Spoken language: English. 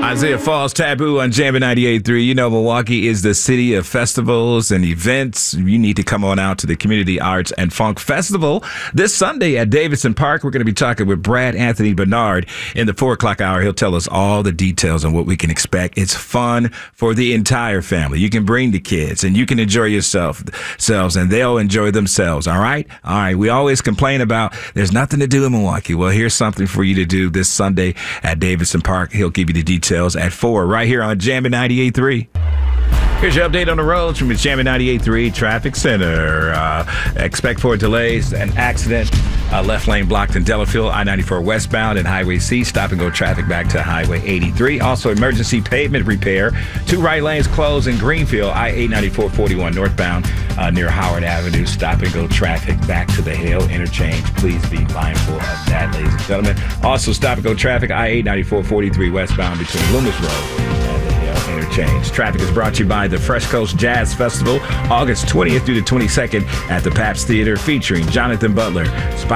Isaiah Falls, Taboo on Jammin' 98.3. You know, Milwaukee is the city of festivals and events. You need to come on out to the Community Arts and Funk Festival this Sunday at Davidson Park. We're going to be talking with Brad Anthony Bernard in the 4 o'clock hour. He'll tell us all the details on what we can expect. It's fun for the entire family. You can bring the kids and you can enjoy yourselves and they'll enjoy themselves. All right? All right. We always complain about there's nothing to do in Milwaukee. Well, here's something for you to do this Sunday at Davidson Park. He'll give you the details at 4 right here on Jammin' 98.3. Here's your update on the roads from the Jammin' 98.3 Traffic Center. Expect for delays, an accident, left lane blocked in Delafield, I-94 westbound and Highway C. Stop and go traffic back to Highway 83. Also, emergency pavement repair. 2 right lanes closed in Greenfield, I-894 41 northbound near Howard Avenue. Stop and go traffic back to the Hale interchange. Please be mindful of that, ladies and gentlemen. Also, stop and go traffic, I-894 43 westbound between Loomis Road and the Hale interchange. Traffic is brought to you by the Fresh Coast Jazz Festival, August 20th through the 22nd at the Pabst Theater, featuring Jonathan Butler,